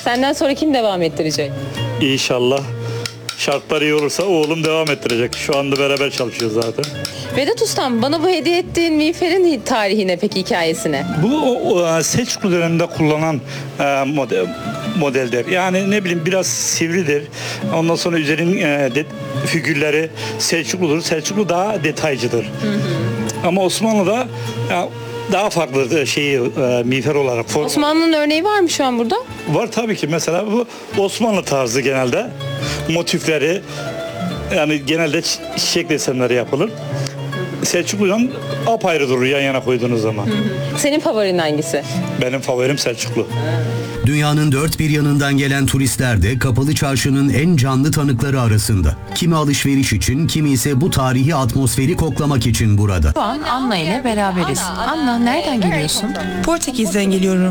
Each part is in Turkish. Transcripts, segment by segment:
Senden sonra kim devam ettirecek? İnşallah şartlar iyi olursa oğlum devam ettirecek. Şu anda beraber çalışıyoruz zaten. Vedat Ustam, bana bu hediye ettiğin miğferin tarihine, peki hikayesine? Bu Selçuklu döneminde kullanılan modeldir. Yani ne bileyim biraz sivridir. Ondan sonra üzerinin figürleri Selçukludur. Selçuklu daha detaycıdır. Ama Osmanlı'da daha farklı miğfer olarak. Osmanlı'nın örneği var mı şu an burada? Var tabii ki. Mesela bu Osmanlı tarzı genelde. Motifleri yani genelde çiçek desenleri yapılır. Selçuklu'dan apayrı durur yan yana koyduğunuz zaman. Senin favorin hangisi? Benim favorim Selçuklu. Dünyanın dört bir yanından gelen turistler de Kapalı Çarşı'nın en canlı tanıkları arasında. Kimi alışveriş için, kimi ise bu tarihi atmosferi koklamak için burada. Şu an Anna ile beraberiz. Anna, nereden geliyorsun? Portekiz'den geliyorum.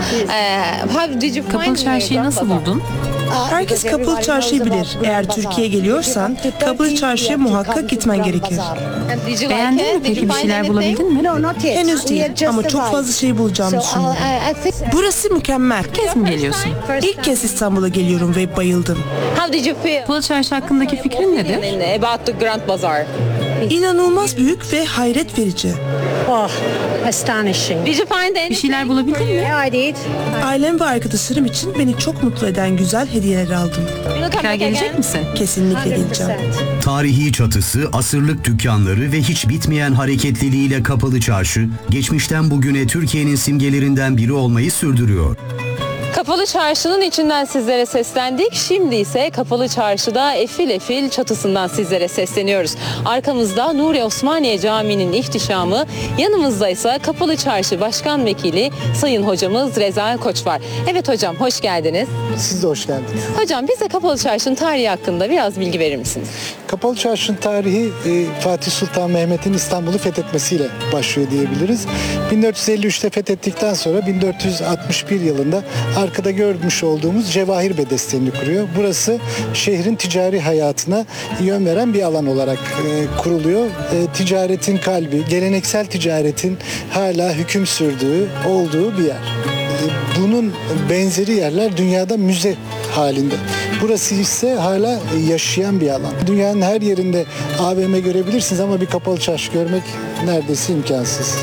Kapalı Çarşı'yı nasıl buldun? Herkes Kapalı Çarşı'yı bilir. Eğer Türkiye'ye geliyorsan Kapalı Çarşı'ya muhakkak gitmen gerekir. Beğendin mi peki, bir şeyler bulabildin mi? Henüz değil ama çok fazla şey bulacağımı düşünüyorum. Burası mükemmel. İlk kez mi geliyorsun? İlk kez İstanbul'a geliyorum ve bayıldım. How did you feel Kapalı Çarşı hakkındaki fikrin nedir? about the Grand Bazaar? İnanılmaz büyük ve hayret verici. Oh, astonishing. Did you find Bir anything? şeyler bulabildin mi? Yeah, I did. Ailem ve arkadaşlarım için beni çok mutlu eden güzel hediyeler aldım. Tekrar gelecek misin? Kesinlikle geleceğim. 100%. Tarihi çatısı, asırlık dükkanları ve hiç bitmeyen hareketliliğiyle Kapalı Çarşı, geçmişten bugüne Türkiye'nin simgelerinden biri olmayı sürdürüyor. Kapalı Çarşı'nın içinden sizlere seslendik. Şimdi ise Kapalı Çarşı'da efil efil çatısından sizlere sesleniyoruz. Arkamızda Nuri Osmaniye Camii'nin ihtişamı, yanımızda ise Kapalı Çarşı Başkan Vekili Sayın Hocamız Reza Koç var. Evet hocam, hoş geldiniz. Siz de hoş geldiniz. Hocam, bize Kapalı Çarşı'nın tarihi hakkında biraz bilgi verir misiniz? Kapalı Çarşı'nın tarihi Fatih Sultan Mehmet'in İstanbul'u fethetmesiyle başlıyor diyebiliriz. 1453'te fethettikten sonra 1461 yılında arkada görmüş olduğumuz Cevahir Bedesteni'ni kuruyor. Burası şehrin ticari hayatına yön veren bir alan olarak kuruluyor. Ticaretin kalbi, geleneksel ticaretin hala hüküm sürdüğü, olduğu bir yer. Bunun benzeri yerler dünyada müze halinde. Burası ise hala yaşayan bir alan. Dünyanın her yerinde AVM görebilirsiniz ama bir kapalı çarşı görmek neredeyse imkansız.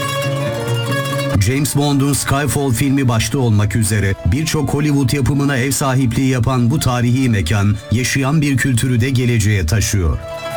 James Bond'un Skyfall filmi başta olmak üzere birçok Hollywood yapımına ev sahipliği yapan bu tarihi mekan, yaşayan bir kültürü de geleceğe taşıyor.